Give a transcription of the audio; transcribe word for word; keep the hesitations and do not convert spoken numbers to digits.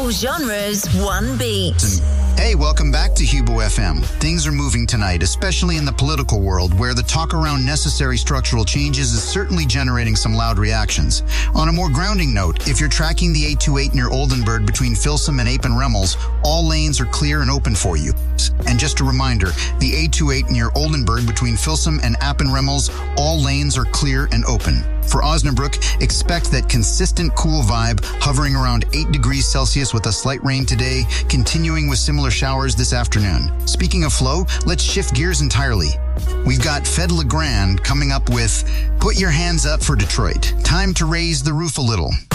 All genres, one beat. Hey, welcome back to Hubo F M. Things are moving tonight, especially in the political world, where the talk around necessary structural changes is certainly generating some loud reactions. On a more grounding note, if you're tracking the eight twenty-eight near Oldenburg between Filsum and Apen Remmels, all lanes are clear and open for you. And just a reminder, the eight twenty-eight near Oldenburg between Filsum and Apen Remmels, all lanes are clear and open. For Osnabrück, expect that consistent cool vibe, hovering around eight degrees Celsius with a slight rain today, continuing with similar showers this afternoon. Speaking of flow, let's shift gears entirely. We've got Fed Legrand coming up with Put Your Hands Up for Detroit. Time to raise the roof a little.